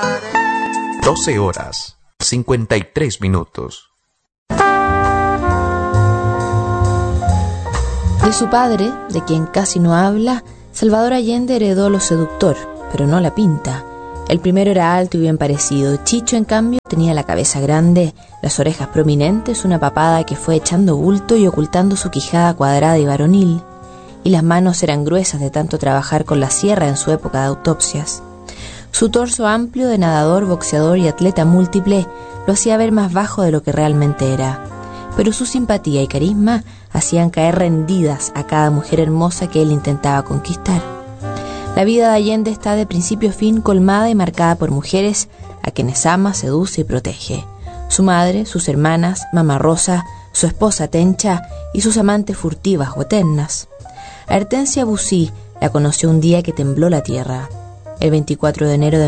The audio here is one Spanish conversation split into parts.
12 horas, 53 minutos. De su padre, de quien casi no habla, Salvador Allende heredó lo seductor, pero no la pinta. El primero era alto y bien parecido. Chicho, en cambio, tenía la cabeza grande, las orejas prominentes, una papada que fue echando bulto y ocultando su quijada cuadrada y varonil, y las manos eran gruesas de tanto trabajar con la sierra en su época de autopsias. Su torso amplio de nadador, boxeador y atleta múltiple lo hacía ver más bajo de lo que realmente era, pero su simpatía y carisma hacían caer rendidas a cada mujer hermosa que él intentaba conquistar. La vida de Allende está de principio a fin colmada y marcada por mujeres a quienes ama, seduce y protege. Su madre, sus hermanas, Mamá Rosa, su esposa Tencha y sus amantes furtivas o eternas. A Hortensia Bussy la conoció un día que tembló la tierra. El 24 de enero de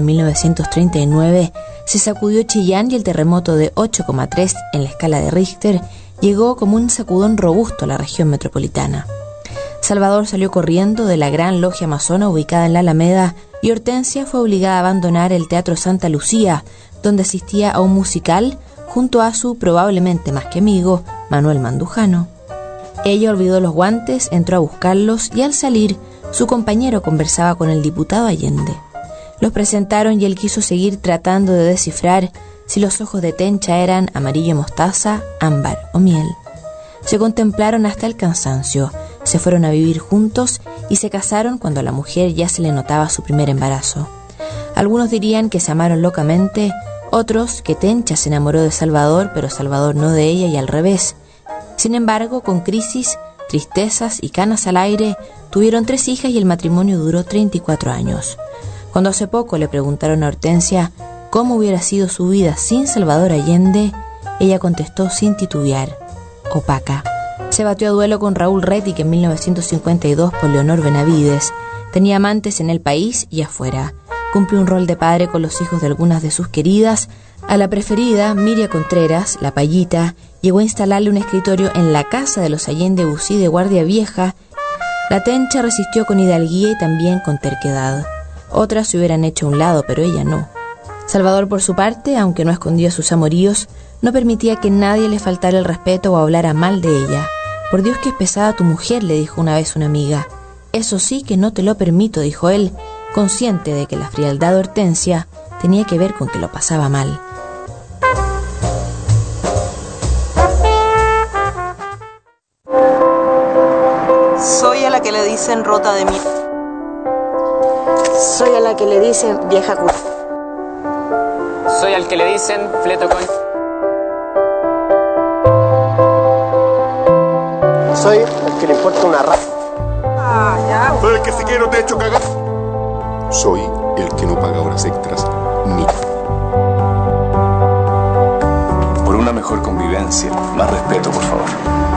1939 se sacudió Chillán y el terremoto de 8,3 en la escala de Richter llegó como un sacudón robusto a la región metropolitana. Salvador salió corriendo de la gran logia masona ubicada en la Alameda y Hortensia fue obligada a abandonar el Teatro Santa Lucía, donde asistía a un musical junto a su probablemente más que amigo Manuel Mandujano. Ella olvidó los guantes, entró a buscarlos y al salir su compañero conversaba con el diputado Allende. Los presentaron y él quiso seguir tratando de descifrar si los ojos de Tencha eran amarillo mostaza, ámbar o miel. Se contemplaron hasta el cansancio, se fueron a vivir juntos y se casaron cuando a la mujer ya se le notaba su primer embarazo. Algunos dirían que se amaron locamente, otros que Tencha se enamoró de Salvador, pero Salvador no de ella y al revés. Sin embargo, con crisis, tristezas y canas al aire, tuvieron 3 hijas y el matrimonio duró 34 años. Cuando hace poco le preguntaron a Hortensia cómo hubiera sido su vida sin Salvador Allende, ella contestó sin titubear: opaca. Se batió a duelo con Raúl Rettig en 1952 por Leonor Benavides. Tenía amantes en el país y afuera. Cumplió un rol de padre con los hijos de algunas de sus queridas. A la preferida, Miria Contreras, la Payita, llegó a instalarle un escritorio en la casa de los Allende Bussy de Guardia Vieja. La Tencha resistió con hidalguía y también con terquedad. Otras se hubieran hecho a un lado, pero ella no. Salvador, por su parte, aunque no escondía sus amoríos, no permitía que nadie le faltara el respeto o hablara mal de ella. «Por Dios que es pesada tu mujer», le dijo una vez una amiga. «Eso sí que no te lo permito», dijo él, consciente de que la frialdad de Hortensia tenía que ver con que lo pasaba mal. Soy a la que le dicen rota de mí. Soy a la que le dicen vieja cu... Soy al que le dicen fleto con... Soy el que le importa una raza. Soy el que si quiero te echo cagar. Soy el que no paga horas extras ni... Por una mejor convivencia, más respeto, por favor.